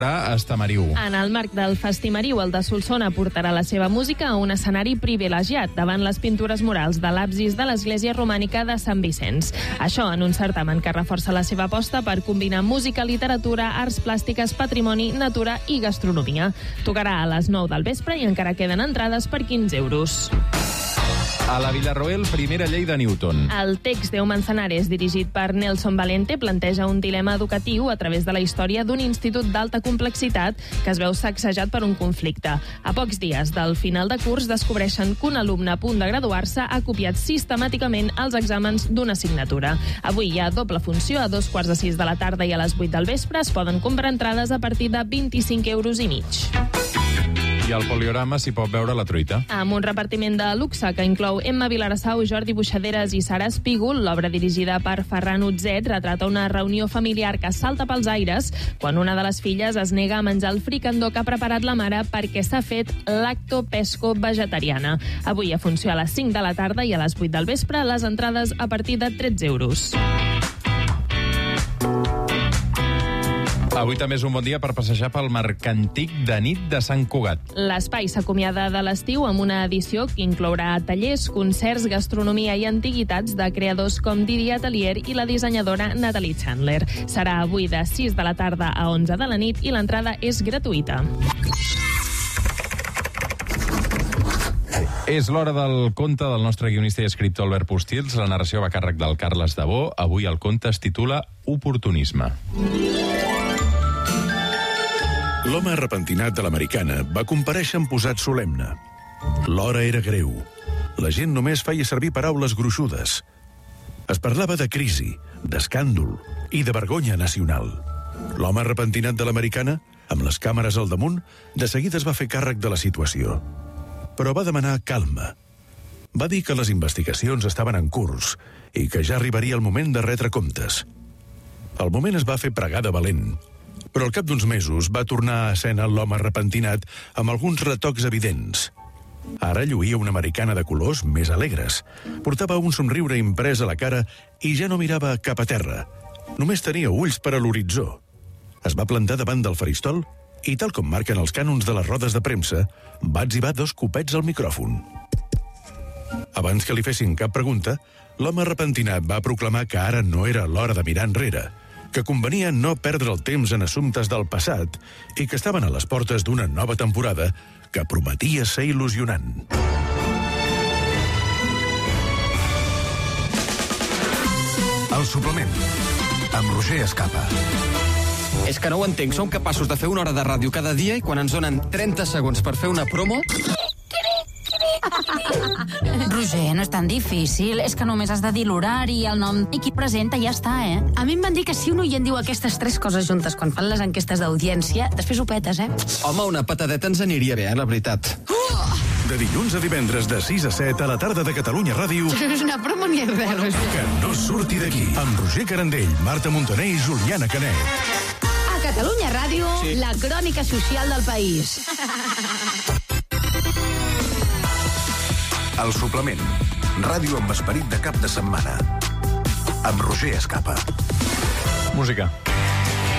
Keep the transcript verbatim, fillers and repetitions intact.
a Estamariu. En el marc del Festimariu, el de Solsona portarà la seva música a un escenari privilegiat davant les pintures murals de l'absis de l'església romànica de Sant Vicenç. Això en un certamen que reforça la seva aposta per combinar música, literatura, arts plàstiques, patrimoni, natura i gastronomia. Tocarà a les nou del vespre i encara queden entrades per quinze euros. A la Villarroel, primera llei de Newton. El text Déu Manzanares, dirigit per Nelson Valente, planteja un dilema educatiu a través de la història d'un institut d'alta complexitat que es veu sacsejat per un conflicte. A pocs dies del final de curs descobreixen que un alumne a punt de graduar-se ha copiat sistemàticament els exàmens d'una assignatura. Avui hi ha doble funció, a dos quarts de sis de la tarda i a les vuit del vespre. Es poden comprar entrades a partir de vint-i-cinc euros i mig. I al Poliorama s'hi pot veure la truita. Amb un repartiment de luxe que inclou Emma Vilarassau, Jordi Buixaderes i Sara Espígol, l'obra dirigida per Ferran Utzet retrata una reunió familiar que salta pels aires quan una de les filles es nega a menjar el fricandó que ha preparat la mare perquè s'ha fet lacto-pesco-vegetariana. Avui a funció a les cinc de la tarda i a les vuit del vespre, les entrades a partir de tretze euros. Avui també és un bon dia per passejar pel Mercantic de nit de Sant Cugat. L'espai s'acomiada de l'estiu amb una edició que inclourà tallers, concerts, gastronomia i antiguitats de creadors com Didi Atelier i la dissenyadora Natalie Chandler. Serà avui de sis de la tarda a onze de la nit i l'entrada és gratuïta. És l'hora del conte del nostre guionista i escriptor Albert Postils. La narració va a càrrec del Carles Dabó. Avui el conte es titula Oportunisme. L'home arrepentinat de l'Americana va comparèixer amb posat solemne. L'hora era greu. La gent només feia servir paraules gruixudes. Es parlava de crisi, d'escàndol i de vergonya nacional. L'home arrepentinat de l'Americana, amb les càmeres al damunt, de seguida es va fer càrrec de la situació. Però va demanar calma. Va dir que les investigacions estaven en curs i que ja arribaria el moment de retre comptes. El moment es va fer pregar de valent, però al cap d'uns mesos va tornar a escena l'home arrepentinat amb alguns retocs evidents. Ara lluïa una americana de colors més alegres, portava un somriure imprès a la cara i ja no mirava cap a terra. Només tenia ulls per a l'horitzó. Es va plantar davant del faristol i, tal com marquen els cànons de les rodes de premsa, va etzibar dos copets al micròfon. Abans que li fessin cap pregunta, l'home arrepentinat va proclamar que ara no era l'hora de mirar enrere, que convenia no perdre el temps en assumptes del passat i que estaven a les portes d'una nova temporada que prometia ser il·lusionant. El suplement, amb Roger Escapa. És que no ho entenc, som capaços de fer una hora de ràdio cada dia i quan ens donen trenta segons per fer una promo... Roger, no és tan difícil. És que només has de dir l'horari, el nom i qui presenta i ja està, eh? A mi em van dir que si un oient diu aquestes tres coses juntes quan fan les enquestes d'audiència, després ho petes, eh? Home, una patadeta ens aniria bé, eh, la veritat. Uh! De dilluns a divendres de sis a set a la tarda de Catalunya Ràdio. És una promo ni res, Roger. Que no surti d'aquí. Amb Roger Carandell, Marta Montaner i Juliana Canet. A Catalunya Ràdio, sí. La crònica social del país. El suplement. Ràdio amb esperit de cap de setmana. Amb Roger Escapa. Música.